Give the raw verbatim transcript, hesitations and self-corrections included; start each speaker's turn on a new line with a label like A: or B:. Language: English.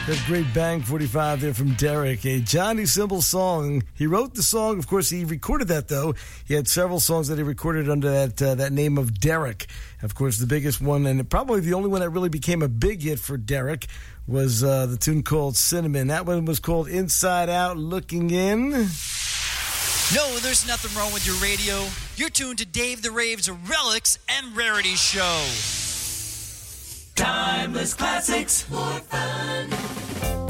A: That great Bang forty-five there from Derek, a Johnny Symbol song. He wrote the song. Of course, he recorded that, though. He had several songs that he recorded under that uh, that name of Derek. Of course, the biggest one, and probably the only one that really became a big hit for Derek, was uh, the tune called Cinnamon. That one was called Inside Out Looking In.
B: No, there's nothing wrong with your radio. You're tuned to Dave the Rave's Relics and Rarities Show.
C: Timeless classics, more fun.